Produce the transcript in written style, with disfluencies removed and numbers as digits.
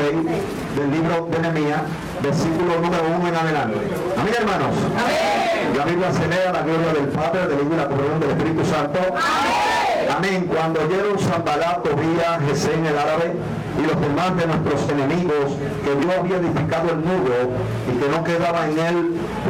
6 del libro de Nehemías, versículo número 1 en adelante. Amén, hermanos. Amén. La Biblia se lee a la gloria del Padre, del Hijo y la comunión del Espíritu Santo. Amén. Amén. Cuando oyeron Sanbalat, Tobías, Gesem el árabe y los demás de nuestros enemigos, que Dios había edificado el muro y que no quedaba en él